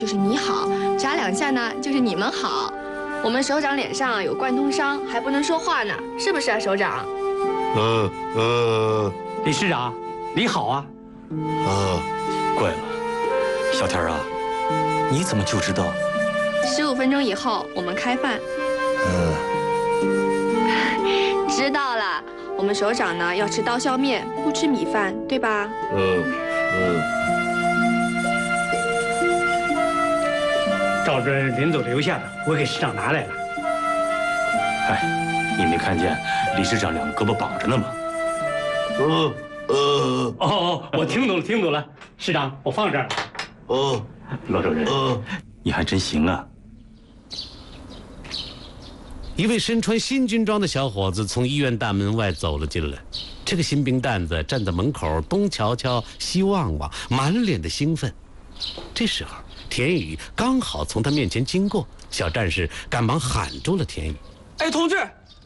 就是你好，眨两下呢就是你们好。我们首长脸上有贯通伤，还不能说话呢，是不是啊，首长？ 理事长，你好啊。 怪了，小天啊，你怎么就知道 15分钟以后我们开饭。知道了，我们首长呢要吃刀削面，不吃米饭，对吧？ 照着临走留下的，我给市长拿来了。 哎，你没看见理事长两个胳膊绑着呢吗？ 我听懂了，市长，我放这儿了。 老主任，你还真行啊！ 一位身穿新军装的小伙子从医院大门外走了进来。这个新兵蛋子站在门口，东瞧瞧，西望望，满脸的兴奋。这时候，田宇刚好从他面前经过，小战士赶忙喊住了田宇：“ 哎，同志，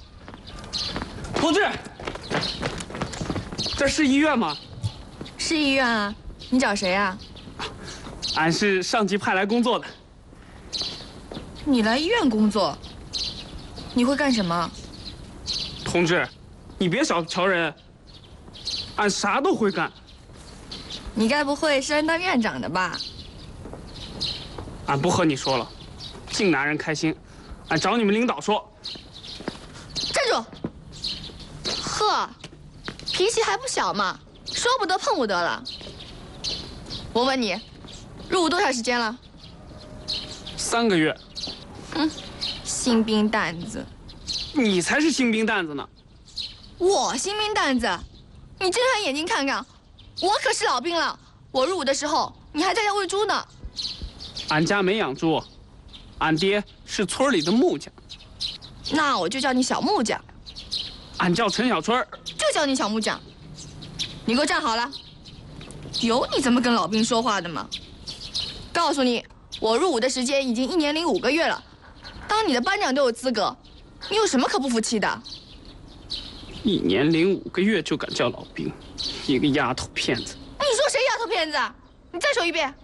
这是医院吗？”“ 是医院啊，你找谁啊？”“ 俺是上级派来工作的。”“ 你来医院工作？你会干什么？”“ 同志，你别小瞧人，俺啥都会干。”“ 你该不会是来当院长的吧？”“ 俺不和你说了，净拿人开心。俺找你们领导说。”“ 站住！呵，脾气还不小嘛，说不得碰不得了。我问你，入伍多长时间了 ？3个月。”“ 新兵蛋子。”“ 你才是新兵蛋子呢。”“ 我新兵蛋子？你睁开眼睛看看，我可是老兵了。我入伍的时候，你还在家喂猪呢。”“ 俺家没养猪，俺爹是村里的木匠。”“ 那我就叫你小木匠。”“ 俺叫陈小春。”“ 就叫你小木匠。你给我站好了。有你这么跟老兵说话的吗？告诉你，我入伍的时间已经1年零5个月了，当你的班长都有资格，你有什么可不服气的 ？1年零5个月就敢叫老兵，一个丫头片子！”“ 你说谁丫头片子啊？你再说一遍。”“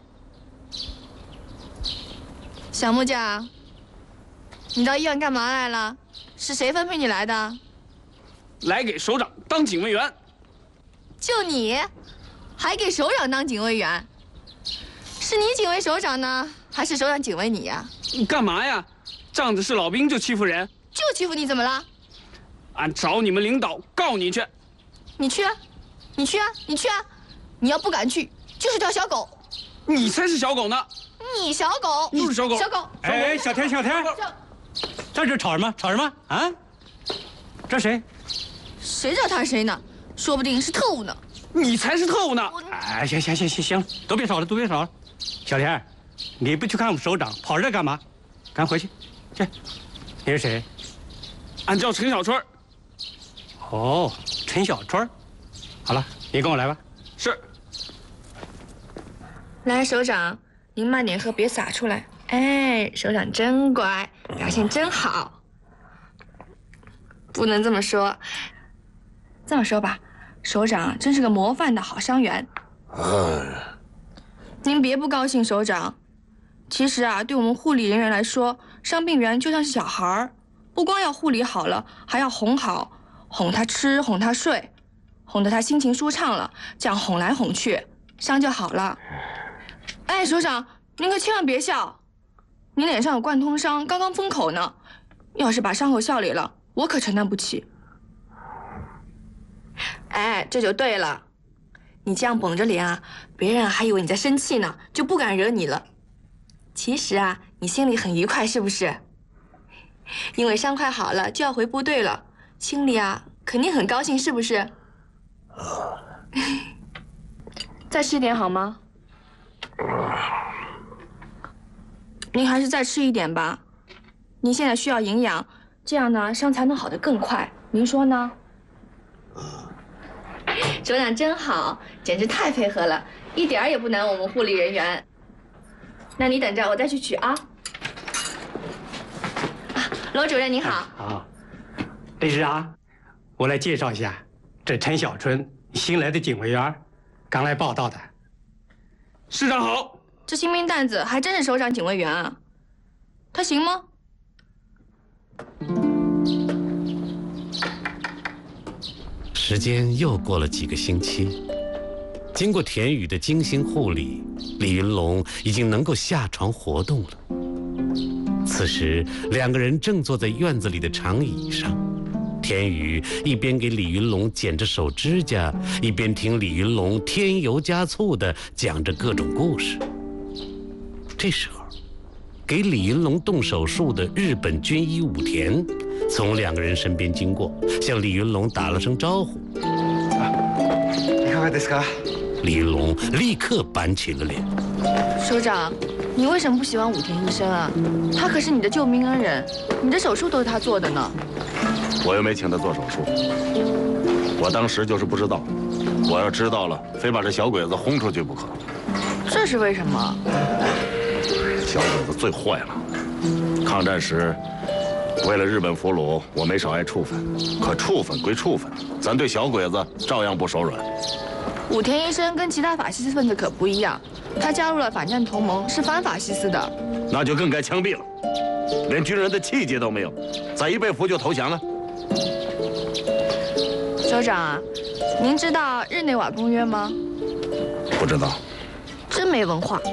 小木匠，你到医院干嘛来了？是谁分配你来的？”“ 来给首长当警卫员。”“ 就你，还给首长当警卫员？是你警卫首长呢，还是首长警卫你呀？”“ 你干嘛呀？仗着是老兵就欺负人？”“ 就欺负你怎么了？”“ 俺找你们领导告你去。”“ 你去啊，你去啊，你去啊！你要不敢去，就是条小狗。”“ 你才是小狗呢！”“ 你小狗， 就是小狗。”“ 小狗。”“ 哎，小田，在这吵什么？吵什么啊？这谁？ 谁知道他是谁呢？说不定是特务呢。”“ 你才是特务呢！”“ 哎，行，都别吵了。小田，你不去看我们首长，跑这干嘛？赶回去，去。你是谁？”“ 俺叫陈小春。”“ 哦，陈小春。好了，你跟我来吧。”“ 是。”“ 来，首长，您慢点喝，别洒出来。哎，首长真乖，表现真好。不能这么说。这么说吧，首长真是个模范的好伤员。”“您别不高兴，首长。其实啊，对我们护理人员来说，伤病员就像是小孩儿，不光要护理好了，还要哄好，哄他吃，哄他睡，哄得他心情舒畅了，这样哄来哄去，伤就好了。哎，首长，您可千万别笑，您脸上有贯通伤，刚刚封口呢，要是把伤口笑里了，我可承担不起。哎，这就对了，你这样绷着脸啊，别人还以为你在生气呢，就不敢惹你了。其实啊，你心里很愉快，是不是？因为伤快好了，就要回部队了，心里啊肯定很高兴，是不是？再吃一点好吗？您还是再吃一点吧，您现在需要营养，这样呢伤才能好得更快，您说呢？首长真好，简直太配合了，一点儿也不难我们护理人员。那你等着，我再去取啊。罗主任您好。 好，理事长，我来介绍一下，这陈小春新来的警卫员，刚来报道的。 市长好。 这新兵蛋子还真是首长警卫员啊，他行吗？ 时间又过了几个星期，经过田宇的精心护理，李云龙已经能够下床活动了。此时，两个人正坐在院子里的长椅上，田宇一边给李云龙剪着手指甲，一边听李云龙添油加醋地讲着各种故事。这时候，给李云龙动手术的日本军医武田从两个人身边经过，向李云龙打了声招呼。李云龙立刻板起了脸。 首长，你为什么不喜欢武田医生啊？他可是你的救命恩人，你的手术都是他做的呢。 我又没请他做手术，我当时就是不知道。我要知道了，非把这小鬼子轰出去不可。 这是为什么？ 小鬼子最坏了，抗战时为了日本俘虏，我没少挨处分。可处分归处分，咱对小鬼子照样不手软。 武田医生跟其他法西斯分子可不一样，他加入了反战同盟，是反法西斯的。 那就更该枪毙了，连军人的气节都没有，咋一被俘就投降了？ 首长啊，您知道日内瓦公约吗？ 不知道。 真没文化。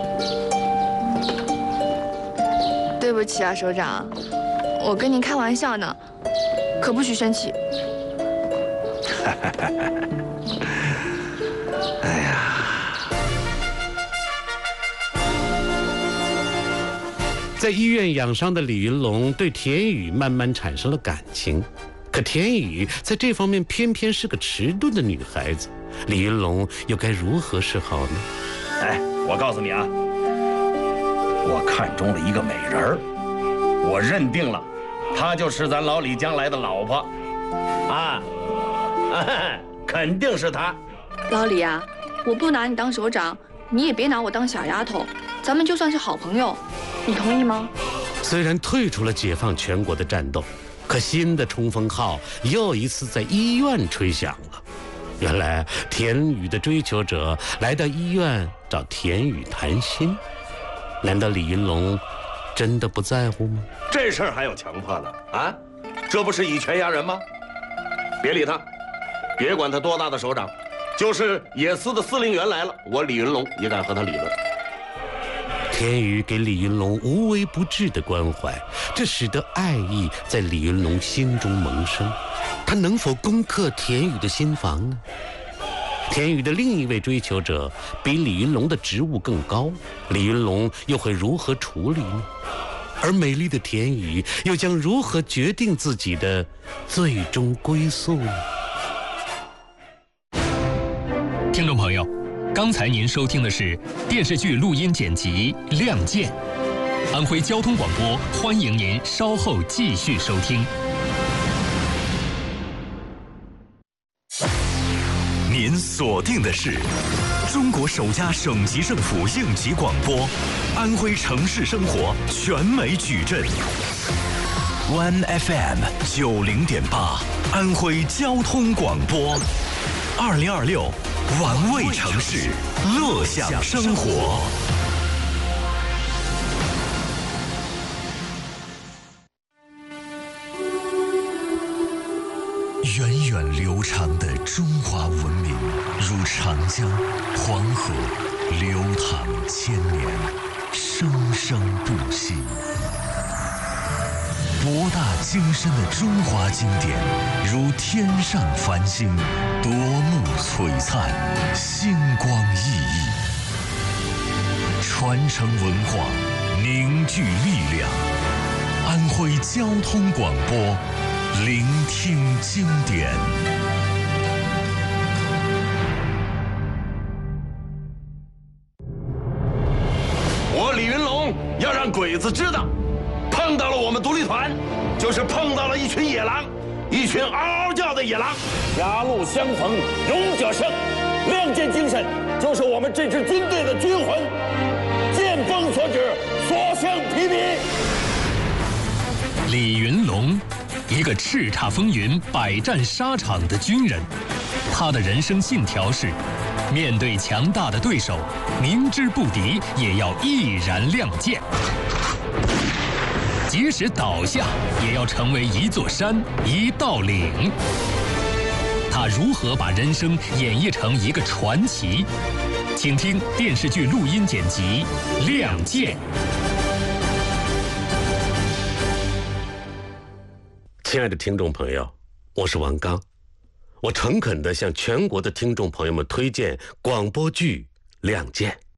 对不起啊，首长，我跟您开玩笑呢，可不许生气。 哎呀， 在医院养伤的李云龙对田宇慢慢产生了感情，可田宇在这方面偏偏是个迟钝的女孩子，李云龙又该如何是好呢？ 哎，我告诉你啊，我看中了一个美人儿，我认定了，她就是咱老李将来的老婆，肯定是她。 老李啊，我不拿你当首长，你也别拿我当小丫头，咱们就算是好朋友，你同意吗？ 虽然退出了解放全国的战斗，可新的冲锋号又一次在医院吹响了。原来田宇的追求者来到医院找田宇谈心，难道李云龙真的不在乎吗？ 这事儿还有强迫的啊？这不是以权压人吗？别理他，别管他多大的首长，就是野司的司令员来了，我李云龙也敢和他理论。 田宇给李云龙无微不至的关怀，这使得爱意在李云龙心中萌生。他能否攻克田宇的心房呢？田宇的另一位追求者比李云龙的职务更高，李云龙又会如何处理呢？而美丽的田宇又将如何决定自己的最终归宿呢？ 听众朋友，刚才您收听的是电视剧录音剪辑《亮剑》，安徽交通广播欢迎您稍后继续收听。 您锁定的是中国首家省级政府应急广播，安徽城市生活全美矩阵。One FM 90.8，安徽交通广播，2026，玩味城市，乐享生活。源远流长的中华文明，如长江、黄河，流淌千年，生生不息。博大精深的中华经典，如天上繁星，夺目璀璨，星光熠熠。传承文化，凝聚力量。安徽交通广播，聆听经典。 我李云龙要让鬼子知道，碰到了我们独立团，就是碰到了一群野狼，一群嗷嗷叫的野狼。 狭路相逢勇者胜，亮剑精神就是我们这支军队的军魂。剑锋所指，所向披靡。 李云龙，一个叱咤风云、百战沙场的军人，他的人生信条是面对强大的对手，明知不敌也要毅然亮剑。即使倒下，也要成为一座山、一道岭。他如何把人生演绎成一个传奇？请听电视剧录音剪辑《亮剑》。 亲爱的听众朋友，我是王刚，我诚恳地向全国的听众朋友们推荐广播剧《亮剑》。